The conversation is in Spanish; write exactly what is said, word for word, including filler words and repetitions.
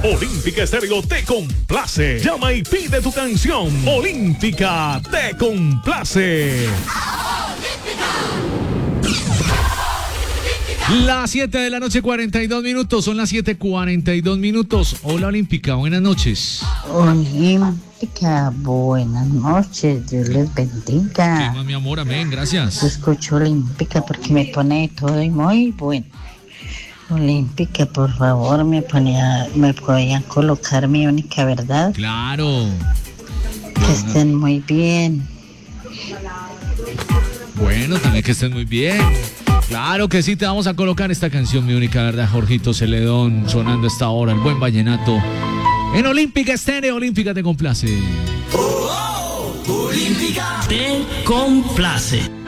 Olímpica Estéreo te complace. Llama y pide tu canción. Olímpica te complace. Las siete de la noche, cuarenta y dos minutos. Son las siete cuarenta y dos minutos. Hola, Olímpica, buenas noches. Olímpica, buenas noches. Dios les bendiga. ¿Qué más, mi amor? Amén, gracias. Yo escucho Olímpica porque me pone todo y muy bueno. Olímpica, por favor, me ponía, me podían colocar mi única verdad. Claro. Que estén muy bien. Bueno, también que estén muy bien. Claro que sí, te vamos a colocar esta canción, mi única verdad, Jorgito Celedón, sonando a esta hora, el buen vallenato. En Olímpica Estéreo, Olímpica te complace. Oh, oh, Olímpica te complace.